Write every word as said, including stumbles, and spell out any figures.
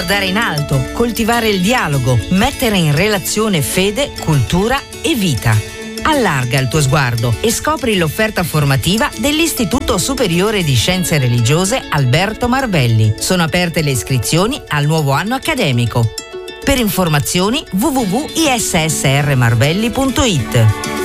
guardare in alto, coltivare il dialogo, mettere in relazione fede, cultura e vita. Allarga il tuo sguardo e scopri l'offerta formativa dell'Istituto Superiore di Scienze Religiose Alberto Marbelli. Sono aperte le iscrizioni al nuovo anno accademico. Per informazioni w w w punto i s s r marbelli punto i t.